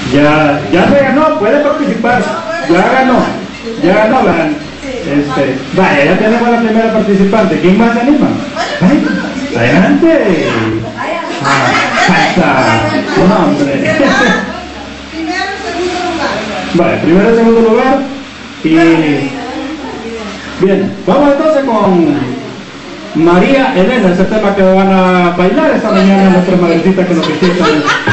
Ya se ganó, puede participar. Ya ganó la. Vaya, ya tenemos a la primera participante. ¿Quién más se anima? Ay, adelante. Falta un hombre. Vale, primero y segundo lugar. Y bien, vamos entonces con María Elena, ese tema que van a bailar esta mañana nuestras madrecitas que nos visitan.